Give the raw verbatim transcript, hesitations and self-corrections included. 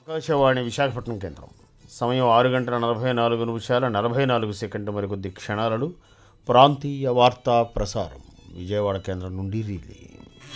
ఆకాశవాణి విశాఖపట్నం కేంద్రం. సమయం ఆరు గంటల నలభై నాలుగు నిమిషాల నలభై నాలుగు సెకండ్ల మరికొద్ది క్షణాలలో ప్రాంతీయ వార్తా ప్రసారం విజయవాడ కేంద్రం నుండి రిలే.